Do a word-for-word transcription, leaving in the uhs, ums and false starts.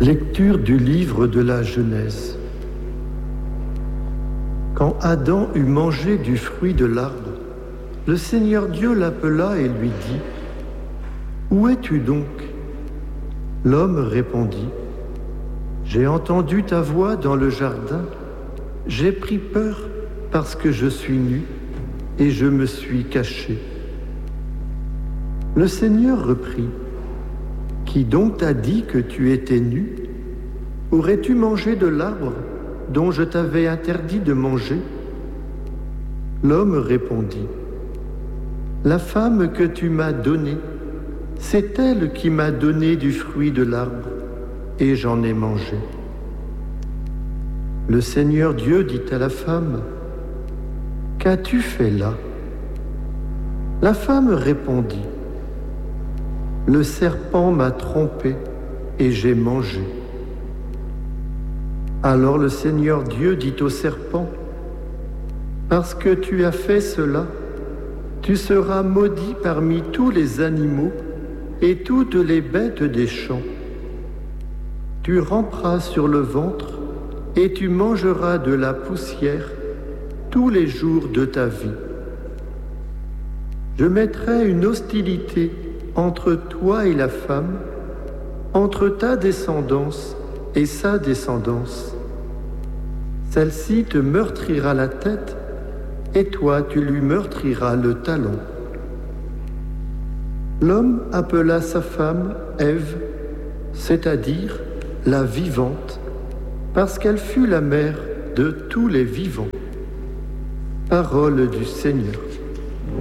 Lecture du livre de la Genèse. Quand Adam eut mangé du fruit de l'arbre, le Seigneur Dieu l'appela et lui dit : « Où es-tu donc ? » L'homme répondit : « J'ai entendu ta voix dans le jardin, j'ai pris peur parce que je suis nu et je me suis caché. » Le Seigneur reprit : « Qui donc t'a dit que tu étais nu ? Aurais-tu mangé de l'arbre dont je t'avais interdit de manger ? » L'homme répondit : « La femme que tu m'as donnée, c'est elle qui m'a donné du fruit de l'arbre, et j'en ai mangé. » Le Seigneur Dieu dit à la femme : « Qu'as-tu fait là ? » La femme répondit : « Le serpent m'a trompé et j'ai mangé. » Alors le Seigneur Dieu dit au serpent : « Parce que tu as fait cela, tu seras maudit parmi tous les animaux et toutes les bêtes des champs. Tu ramperas sur le ventre et tu mangeras de la poussière tous les jours de ta vie. Je mettrai une hostilité entre toi et la femme, entre ta descendance et sa descendance. Celle-ci te meurtrira la tête, et toi tu lui meurtriras le talon. » L'homme appela sa femme Ève, c'est-à-dire la vivante, parce qu'elle fut la mère de tous les vivants. Parole du Seigneur.